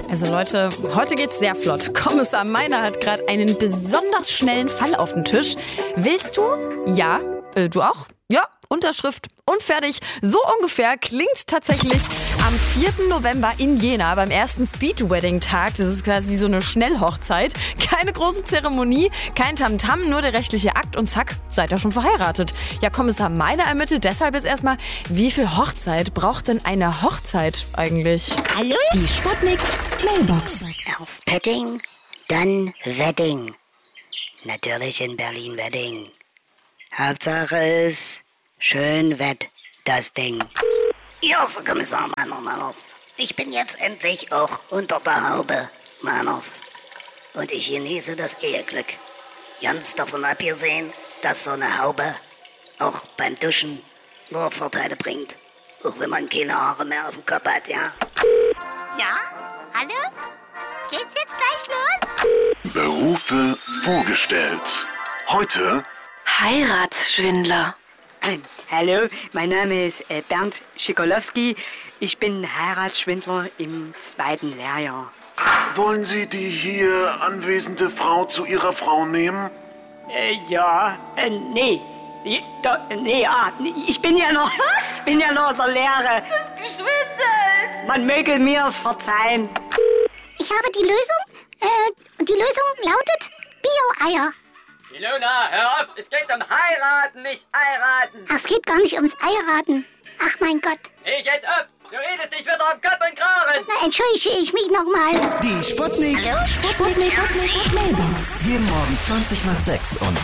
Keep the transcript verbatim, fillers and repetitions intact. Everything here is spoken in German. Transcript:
Also Leute, heute geht's sehr flott. Kommissar Meiner hat gerade einen besonders schnellen Fall auf dem Tisch. Willst du? Ja. Äh, du auch? Ja. Unterschrift und fertig. So ungefähr klingt's tatsächlich am vierten November in Jena beim ersten Speed-Wedding-Tag. Das ist quasi wie so eine Schnellhochzeit. Keine große Zeremonie, kein Tamtam, nur der rechtliche Akt und zack, seid ihr schon verheiratet. Ja, Kommissar Meiner ermittelt deshalb jetzt erstmal, wie viel Hochzeit braucht denn eine Hochzeit eigentlich? Hallo? Die Sputnik Mailbox. Erst Petting, dann Wedding. Natürlich in Berlin Wedding. Hauptsache ist, schön wett das Ding. Ja, so Kommissar Meiner, Meiners. Ich bin jetzt endlich auch unter der Haube, Meiners. Und ich genieße das Eheglück. Ganz davon abgesehen, dass so eine Haube auch beim Duschen nur Vorteile bringt. Auch wenn man keine Haare mehr auf dem Kopf hat, ja. Ja? Hallo? Geht's jetzt gleich los? Berufe vorgestellt. Heute Heiratsschwindler. Ähm, hallo, mein Name ist äh, Bernd Schikolowski. Ich bin Heiratsschwindler im zweiten Lehrjahr. wollen Sie die hier anwesende Frau zu Ihrer Frau nehmen? Äh, ja, äh, nee. Die- Da, nee, ah, nee, ich bin ja noch, ich bin ja noch in der Lehre. Das geschwindelt! Man möge mir's verzeihen. Ich habe die Lösung. Äh, und die Lösung lautet Bio-Eier. Ilona, hör auf! Es geht um heiraten, nicht heiraten! Ach, es geht gar nicht ums Eiraten. Ach mein Gott. Ich jetzt ab! Du redest nicht wieder um Kopf und Kragen! Na, entschuldige ich mich nochmal. Die Sputnik Hallo, Sputnik. Mailbox. Jeden Morgen zwanzig nach sechs und